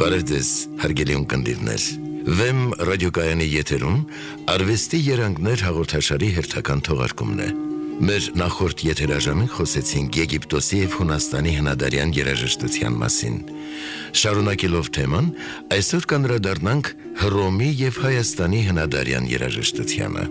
Բարև ձեզ, հարգելի ունկնդիրներ։ Վեմ ռադիոկայանի եթերում արվեստի երանգներ հաղորդաշարի հերթական թողարկումն է։ Մեր նախորդ եթերաժամին խոսեցինք Եգիպտոսի և Հունաստանի հնադարյան երաժշտության մասին։ Շարունակելով թեման, այսօր կանդրադառնանք Հռոմի և Հայաստանի հնադարյան երաժշտությանը։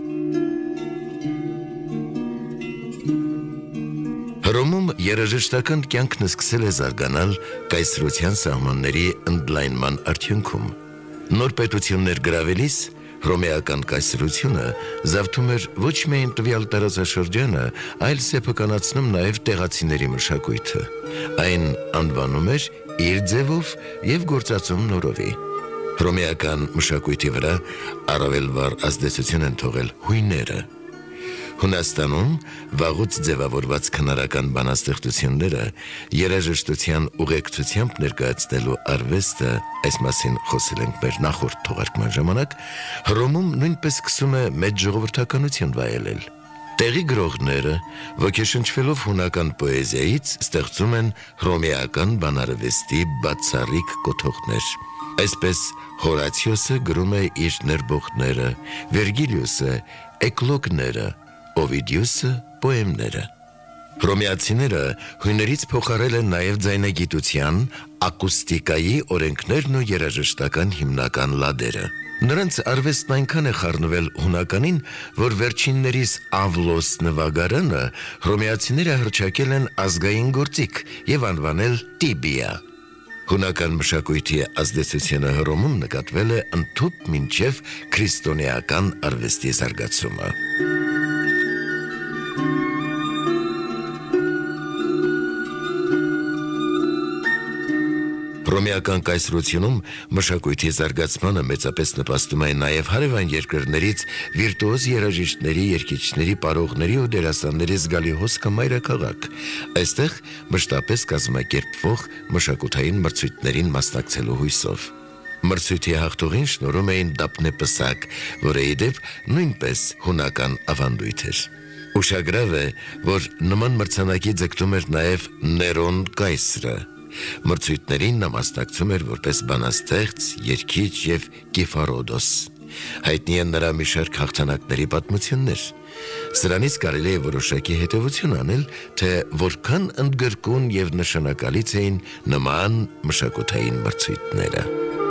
Հռոմում երաժշտական կյանքն սկսել է զարգանալ կայսրության սահմանների ընդլայնման արդյունքում։ Նոր պետություններ գրավելիս հռոմեական կայսրությունը զավթում էր ոչ միայն տվյալ տարածաշրջանը, այլ սեփականացնում նաև տեղացիների մշակույթը։ Այն անվանում էր իր ձևով և գործածում նորովի։ Հռոմեական մշակույթի վրա առավել վառ ազդեցություն են թողել հույները։ Հունաստանում վաղուց ձևավորված քնարական բանաստեղծությունները երաժշտության ուղեկցությամբ ներկայացնելու արվեստը, այս մասին խոսել ենք մեր նախորդ թողարկման ժամանակ, Հռոմում նույնպես սկսում է մեծ ժողովրդականություն վայելել։ Տեղի գրողները, ոգեշնչվելով հունական պոեզիայից, ստեղծում են հռոմեական բանարվեստի բացառիկ կոթողներ։ Այսպես Հորացիոսը գրում է իր ներբողները, Վերգիլիոսը էկլոգները, Օվիդիուսը պոեմները։ Հռոմեացիները հույներից փոխարել են նաև ձայնագիտության, ակուստիկայի օրենքներն ու երաժշտական հիմնական լադերը։ Նրանց արվեստն այնքան է խառնվել հունականին, որ վերջիններիս Ավլոս նվագարանը հռոմեացիները հռչակել են ազգային գործիք և անվանել Տիբիա։ Հունական մշակույթի ազդեցությունը Հռոմում նկատվել է ընդհուպ մինչև քրիստոնեական արվեստի զարգացումը։ Հռոմեական կայսրությունում մշակույթի զարգացմանը մեծապես նպաստում է նաև հարևան երկրներից վիրտուոզ երաժիշտների, երգիչների, պարողների ու դերասանների զգալի հոսքը մայրաքաղաք։ Այստեղ մշտապես կազմակերպվող մշակութային մրցույթներին մասնակցելու հույսով։ Մրցույթի հաղթողին շնորհում էին դափնեպսակ, որը ի դեպ նույնպես հունական ավանդույթ էր։ Ուշագրավ է, որ նման մրցանակի ձգտում էր նաև Ներոն կայսրը։ Մրցույթներին նա մասնակցում էր որպես բանաստեղծ, երգիչ և Կիֆարոդոս։ Հայտնի են նրա մի շարք հաղթանակների պատմություններ։ Սրանից կարելի է որոշակի հետևություն անել, թե որքան ընդգրկուն և նշանակալից էին նման մշակութային մրցույթները։